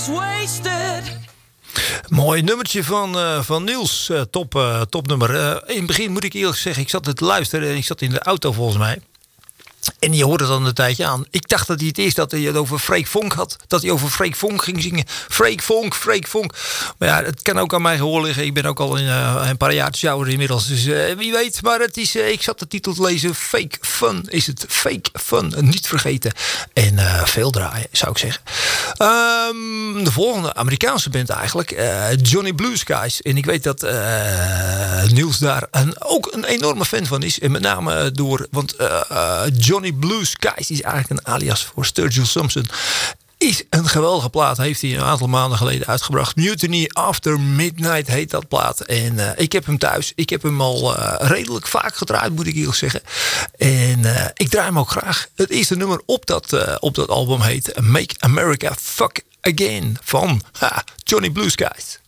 Mooi nummertje van Niels. Topnummer. In het begin moet ik eerlijk zeggen, ik zat te luisteren en ik zat in de auto volgens mij. En je hoorde dan een tijdje aan. Ik dacht dat hij het eerst dat hij het over Freek Vonk had. Dat hij over Freek Vonk ging zingen. Freek Vonk. Maar ja, het kan ook aan mij gehoor liggen. Ik ben ook al een paar jaar ouder inmiddels. Dus wie weet. Maar het is, ik zat de titel te lezen. Fake Fun is het. Fake Fun. Niet vergeten. En veel draaien, zou ik zeggen. De volgende Amerikaanse band eigenlijk. Johnny Blue Skies. En ik weet dat Niels daar ook een enorme fan van is. En met name door... Want Johnny Blue Skies is eigenlijk een alias voor Sturgill Simpson. Is een geweldige plaat. Heeft hij een aantal maanden geleden uitgebracht. Mutiny After Midnight heet dat plaat. En ik heb hem thuis. Ik heb hem al redelijk vaak gedraaid, moet ik eerlijk zeggen. En ik draai hem ook graag. Het eerste nummer op dat album heet Make America Fuck Again van Johnny Blue Skies.